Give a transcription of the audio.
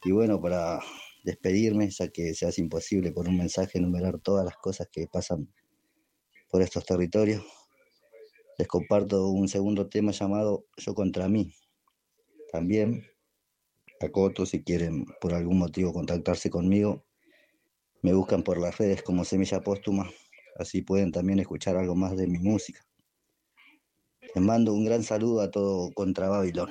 Y bueno, para despedirme, ya que se hace imposible por un mensaje enumerar todas las cosas que pasan por estos territorios, les comparto un segundo tema llamado Yo contra mí. También acoto, si quieren por algún motivo contactarse conmigo, me buscan por las redes como Semilla Póstuma, así pueden también escuchar algo más de mi música. Les mando un gran saludo a todo contra Babilón.